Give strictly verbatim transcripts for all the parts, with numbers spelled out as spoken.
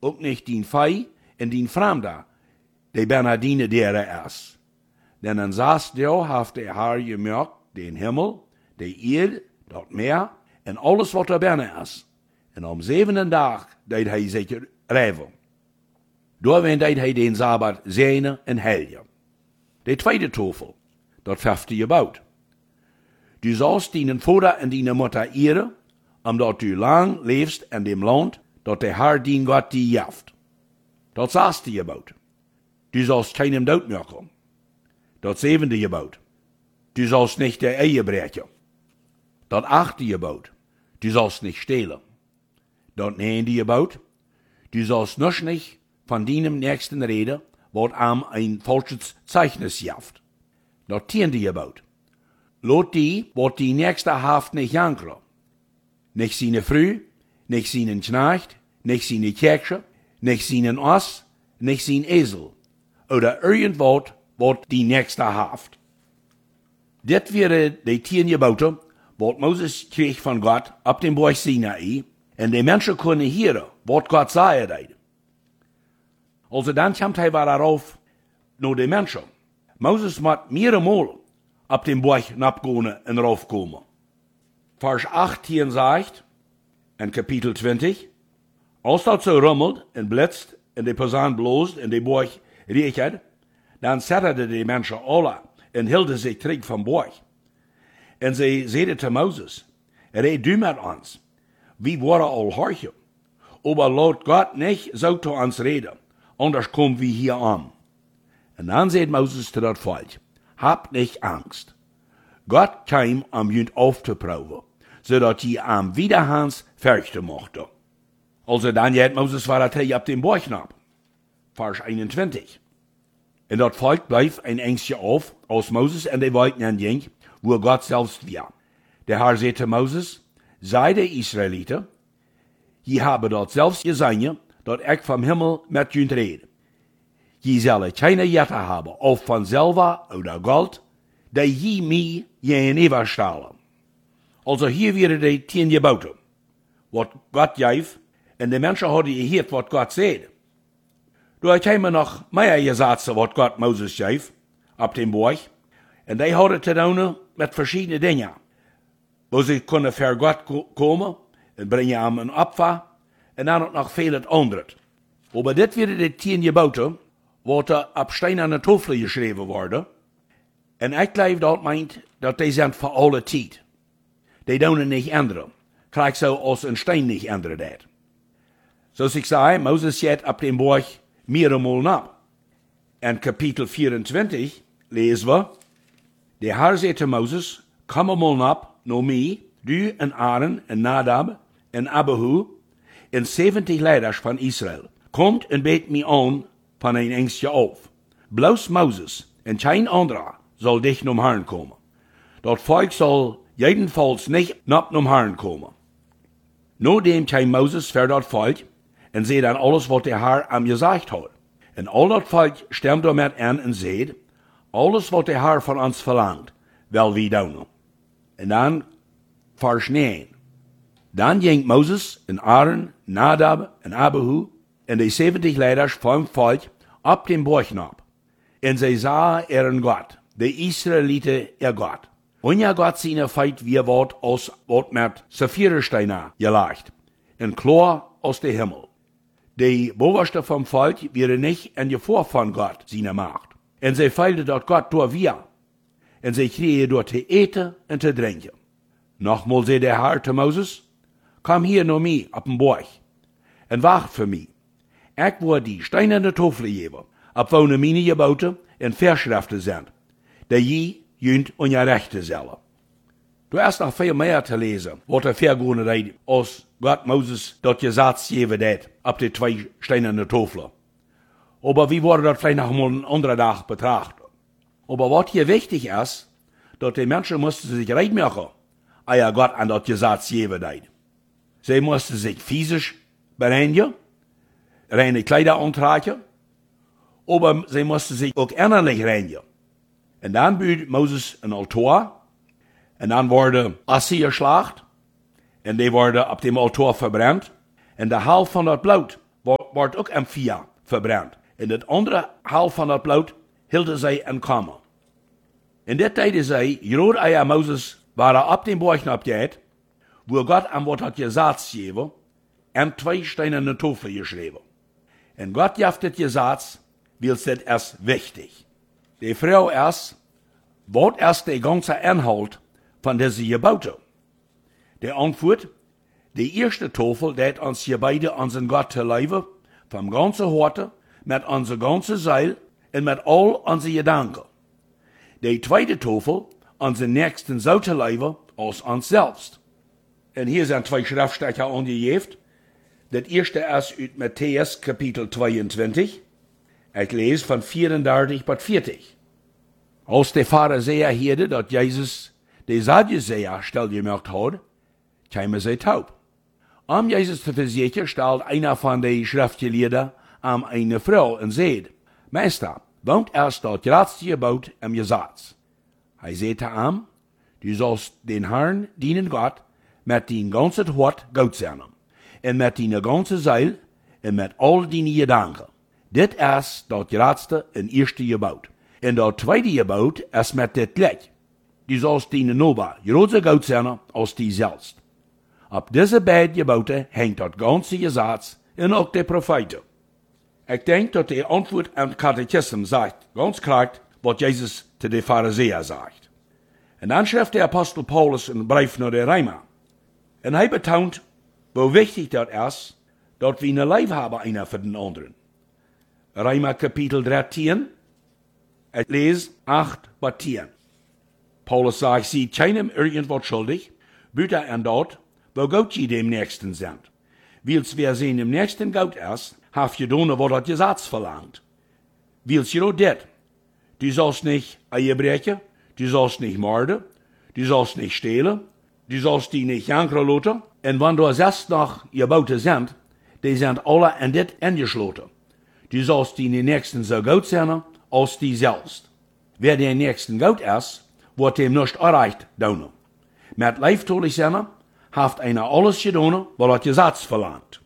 auch nicht din Fei en din Fremder, de Bernardine dere erst. Denn an saß der haft der Herr gemerkt, den Himmel, de Erde, dort Meer, en alles wat er binnen is. En om zevenen dag deed hij zich rijven. Doorwen deed hij den Sabbat zijne en helje. De tweede tofel, dat verfte je bout. Du sollst dienen Vater en diene Mutter ehren, omdat du lang leefst in dem Land, dat der Herr dien Gott die jaft. Dat zesde gebod. Du sollst keinem dood maken. Dat zevende gebod. Du sollst nicht der Ehe brechen. Dat achte gebod. Du sollst nicht stehlen. Dat negende gebod. Du sollst noch nicht von deinem Nächsten reden, wat am ein falsches Zeichnis jaft. Dat tiende gebod. Lot die, wat die Nächste haft nicht jankeren. Nicht seine Früh, nicht seinen Knecht, nicht seine Kirche, nicht seinen Oss, nicht sein Esel. Oder irgendwas, wat die Nächste haft. Dit wäre die tien Gebote, wat Moses kreeg von Gott ab dem Berg Sinai, en die Menschen können hören, wat Gott sagen deed. Also dann kommt er darauf, nur die Menschen. Moses moet mehrere ab dem Berg nabgehen und raufkommen. Vers achtzehn sagt, in Kapitel zwanzig, als dat so rummelt en blitzt en de Person blost en de Berg riechert, dann zetterde die Menschen alle en hielden sich terug vom Berg. En sie zeiden zu Moses, red du mit uns, wir waren all horchen, aber laut Gott nicht so zu uns reden, anders kommen wir hier an. Und dann sagt Moses zu das Volk, habt nicht Angst. Gott kam, um jünd aufzuproben, zodat je am Widerhans fürchten mochte. Also dann jet Moses war er ab dem Berg ab. Vers einundzwanzig. Und das Volk bleif ein Ängstchen auf, als Moses und die Wolken anging, wo Gott selbst war. Der Herr sagte Moses, sei der Israeliter, je habe dort selbst gesehen, dat ich vom Himmel mit jünd rede. Je solle keine Jette haben, auf von Silber oder Gold, die je mir gegenüber stellen. Also hier wäre die tien Gebote, wat Gott gaf, und die Menschen hadden gehört, wat Gott sagt. Da kämen noch mehr Gesetze, wat Gott Moses gaf, ab dem Berg, und die hadden zu tun mit verschiedenen Dingen, wo sie können für Gott kommen und bringen ihm ein Opfer, und dann auch noch vieles anderes. Aber das wäre die tien Gebote, wat ab steinerne Tafel geschrieben worden, und ich glaube, dat meint, dat die sind für alle Zeit. Die doen nicht ändern. Gleich so als ein Stein nicht ändern dat. So ich sage, Moses jet ab dem Berg mehrere ab. In Kapitel vierundzwanzig lesen wir, der Herr sagte Moses, komm mal ab, no mir, du und Aaron und Nadab und Abihu und siebzig Leiders von Israel. Kommt und bet mir an von ein Ängstchen auf. Bloß Moses und kein anderer soll dich zum Herrn kommen. Dat Volk soll jedenfalls nicht nach dem Herrn kommen. Nachdem kam Moses für das Volk und seht dann alles, was der Herr am gesagt hat. Und all das Volk stimmt damit an und seht, alles, was der Herr von uns verlangt, will wir tun. Und dann, Vers neun. Dann ging Moses und Aaron, Nadab und Abihu und die siebzig Leiter vom Volk ab dem Berg ab. Und sie sahen ihren Gott, die Israeliten ihr Gott. Und ja Gott seine Feit wie Wort aus Wort mit Saphirsteiner gelegt, und klar aus dem Himmel. Die Oberste vom Volk wäre nicht in die Vor von Gott seine Macht. Und sie feilte dort Gott durch wir. Und sie kriege dort zu eten und zu trinken. Nochmal sei der Herr zu Moses, komm hier nur mir ab dem Berg und wacht für mich. Ich will die steinerne Tafel geben, ab wo ne meine Gebote und Verschriften sind, die je jünd und ja rechte sollen. Du hast noch viel mehr zu lesen, was er vergehen hat, als Gott Moses dort Gesetz geben hat, ab die zwei steinerne Tafeln. Aber wie wurde das vielleicht noch mal einen anderen Tag betrachtet. Aber was hier wichtig ist, dass die Menschen mussten sich recht machen, ehe Gott an das Gesetz geben hat. Sie mussten sich physisch bereinigen, reine Kleider antragen, aber sie mussten sich auch innerlich reinigen. Und dann baut Moses ein Altar, und dann wurde Asse geschlacht, und die wurde ab dem Altar verbrannt, und der Hälfte von das Blut wordt ook am Feuer verbrannt. En het andere half van dat bloed hielden zij in kamer. En dit deden zij, Jerod eier Moses waren op den Borg opgehet, wo Gott am wat had gezegd gegeven, en twee steinerne Tafel geschreven. En Gott gaf dit gezegd, weil dit is wichtig. Die Frau erst, wat erst der ganze Inhalt von diese Gebote? Der Antwort, die erste Tafel, dat uns hier beide unseren Gott te leven, vom ganzen Horte, mit unser ganze Seil und mit all unsere Gedanken. Die zweite Tafel, unseren Nächsten so te leven als uns selbst. Und hier sind zwei Schriftstecher angegeben. Das erste ist aus Matthäus Kapitel zweiundzwanzig. Ich lese von vierunddreißig bis vierzig. Als der Pharisäer hörte, dass Jesus die Sadduceer still gemacht hat, kamen sie taub. Um Jesus zu versichern, stellt einer von den Schriftgelehrten an eine Frau und sagt, Meister, wohnt erst das letzte Gebot im Gesetz? Er sagte ihm, du sollst den Herrn dienen Gott mit dein ganzes Hort Gott sein, und mit deiner ganzen Seele, und mit all deinen Gedanken. Dit is dat laatste en eerste Gebot. En dat tweede Gebot is met dit gleich. Du sollst deine Nachbarn große Gott sein als die selbst. Op diese beiden Gebote hängt das ganze Gesetz und auch die Propheten. Ich denke, dass die Antwort am Katechismus sagt, ganz klar, was Jesus zu den Pharisäern sagt. Und dann schreibt der Apostel Paulus einen Brief nach der Römer. Und er betont, wie wichtig das ist, dass wir eine Liebe haben, einer für den anderen. Römer Kapitel dreizehn, ich lese acht bis zehn. Paulus sagt, sie keinem irgendwas schuldig, büter an dort, wo Gott sie dem Nächsten sind. Wils wer sie dem Nächsten Gott ist, haft je doen wat das Gesetz verlangt. Wils je dit, du sollst nicht Ehe brechen, du sollst nicht morden, du sollst nicht stehlen, du sollst die nicht jankern lassen, und wenn du selbst noch Gebote sind, die sind alle in dit eingeschlossen. Du sollst die Nächsten so gut sein, als die selbst. Wer den Nächsten gut ist, wird dem nicht erreicht doen. Mit leiftolig sein, haft einer alles gedaan, wat das Gesetz verlangt.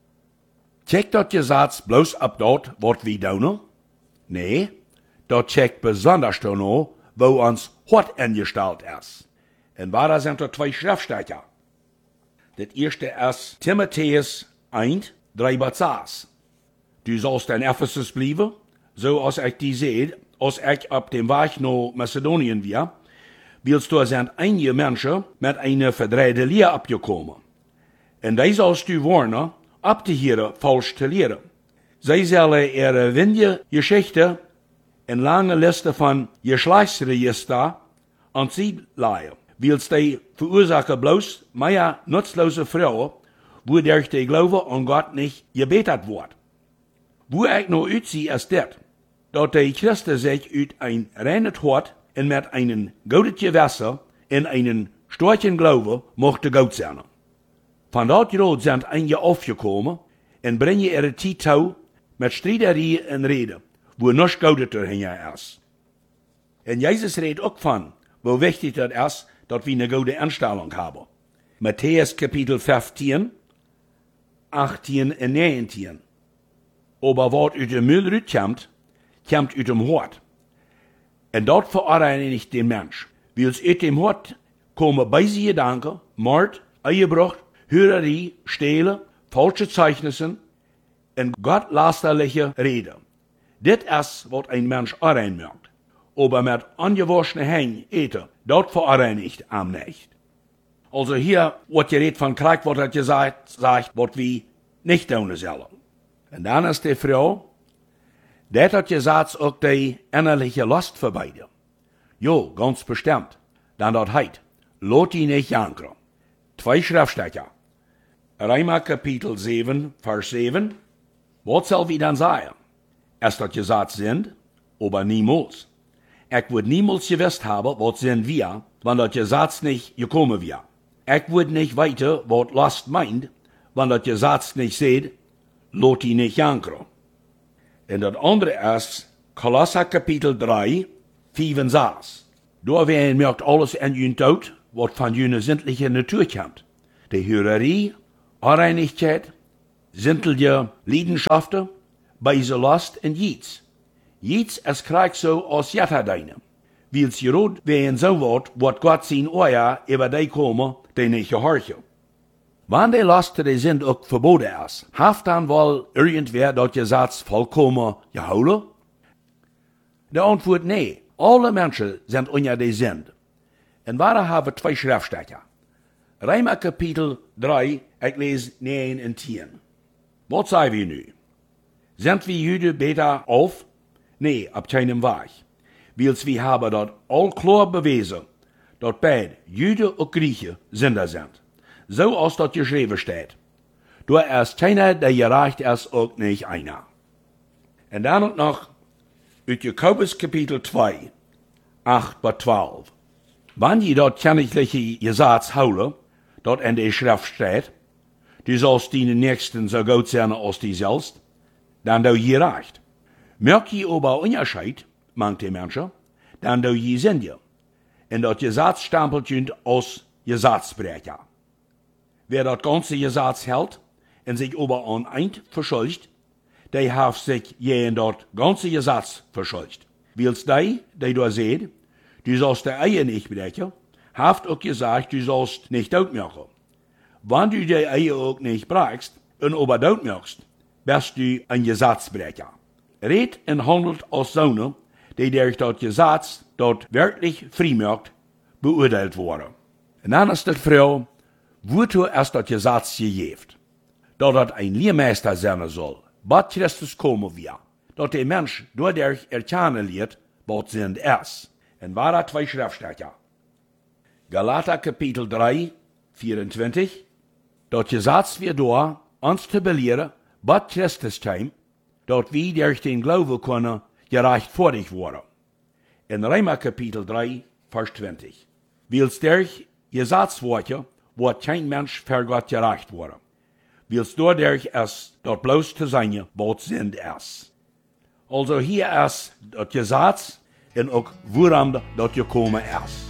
Checkt das Gesetz bloß ab dort, wat wir doen? Nee, das checkt besonders danach, wo uns Hort eingestellt ist. Und da sind da zwei Schriftstecher. Das erste ist Timotheus eins, drei bis sechs. Du sollst in Ephesus bleiben, so als ich die sehe, als ich auf dem Weg nach Mazedonien war, willst du sind einige Menschen mit einer verdrehten Lehre abgekommen. Und die sollst du warnen, abzuhören, falsch zu lehren. Sie sollen ihre windige Geschichte in lange Liste von Geschlechtsregister an sie leihen, willst die verursachen bloß mehr nutzlose Frauen, wo durch die Glaube an Gott nicht gebetet wird. Wo ich noch uitzie ist das, dass die Christen sich uit ein reines Hort und mit einem guten Gewässer in einen starken Glaube mochten Gott sein. Von dort Rot sind einige aufgekommen und bringen ihre Zeit mit Streiterie und Rede, wo nichts Gutes dahinter ist. Und Jesus redet auch von, wo wichtig das ist, dass wir eine gute Einstellung haben. Matthäus Kapitel fünfzehn, achtzehn und neunzehn. Aber was uit dem Müll rauskommt, kommt uit dem Hort. Und dort verurteiligt den Mensch. Weil es uit dem Hort kommen beise Gedanken, Mord, Ehebruch, Hürerie, Stehlen, falsche Zeichnisse und gottlästerliche Rede. Das ist, was ein Mensch reinmerkt. Aber mit angewaschenen Händen eten, dort verurteiligt am nicht. Also hier wird geredet von Krieg, was er gesagt sagt, was wir nicht tun sollen. Und dann ist die Frau, das hat gesagt, auch die innerliche Lust für beide. Jo, ganz bestimmt. Dann dort heit, lot die nicht jankern. Zwei Schriftstecher. Römer Kapitel sieben, Vers sieben. Was soll wir dann sagen? Ist das gesagt sind, aber niemals. Ich würde niemals gewusst haben, was sind wir, wenn das Gesetz nicht gekommen wäre. Ich würde nicht weiter, was Lust meint, wenn das Gesetz nicht sieht, lot die nicht jankern. Und das andere ist Kolosser Kapitel drei, fünf und sechs. Da werden merkt alles in jün Tod, was von jüner sinnlicher Natur kommt. Die Hürerie, Unreinigkeit, sintelige Leidenschaften, beise Last en Jiets. Jiets es krijgt zo als jetta deine. Wils je rood ween zo wat, wat God zijn oja über die komen, die niet gehorchen. Wann die Lasten die sind ook verboden is, haft dan wel irgendwer dat je Satz vollkommen gehouden? De antwoord nee. Alle Menschen sind unter die Sind. En waar haben wir zwei Schriftstecher. Römer Kapitel drei, ich lese neun und zehn. Was sagen wir nu? Sind wir Juden besser auf? Nee, ab keinem Weg. Wils wir haben dort all klar bewiesen, dass beide Juden und Griechen Sünder sind. So als dort geschrieben steht. Du ist keiner, der gerecht ist, auch nicht einer. Und dann noch uit Jakobus Kapitel zwei, acht bis zwölf. Wann je dort kennigliche Gesetz houden, dort in der Schrift steht, du sollst deine Nächsten so gut sein als die selbst, dann du je recht. Merk je aber Unterschied, manche Menschen, dann du je sind je. Und dort Gesetz stempelt je als Gesetzbrecher. Wer dort ganze Gesetz hält und sich aber an eint verschuldigt, der hat sich je in dort ganze Gesetz verschuldigt. Wils die, die du seht, du sollst der Ehe nicht brechen, haft auch gesagt, du sollst nicht outmachen. Wenn du die Ehe auch nicht brechst und aber outmachst, bist du ein Gesetzbrecher. Red und handelt als Sohne, die durch das Gesetz dort wirklich freimacht, beurteilt worden. Und dann ist die Frau, wozu ist das Gesetz gegeben? Dat het ein Lehrmeister sein soll, bat Christus kommen wir, dat der Mensch dadurch erkennen liet, wat sind es. En waar zwei Schriftstecher. Galater Kapitel drei, vierundzwanzig, dat Gesetz wir da, uns zu belehren, bat Christus heim, dat wir durch den Glauben können, gerechtfertigt worden. In Römer Kapitel drei, Vers zwanzig. Wils durch Gesetzworte, wird kein Mensch für Gott gerecht worden. Wils dadurch es dort bloß zu sein, was sind es. Also hier ist das Gesetz und auch woran das gekommen ist.